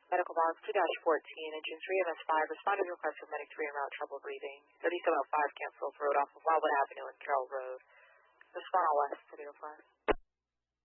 Medical box 2-14, engine 3 MS5, responded to request for medic 3 en route, trouble breathing. 3705 cancels, road off of Wildwood Avenue and Carroll Road. Respond all west, 305.